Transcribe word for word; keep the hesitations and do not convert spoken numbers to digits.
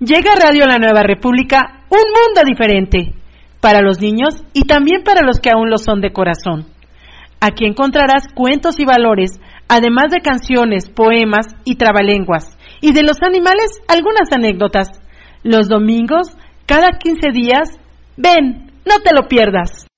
Llega Radio La Nueva República, un mundo diferente, para los niños y también para los que aún lo son de corazón. Aquí encontrarás cuentos y valores, además de canciones, poemas y trabalenguas, y de los animales algunas anécdotas. Los domingos, cada quince días, ven, no te lo pierdas.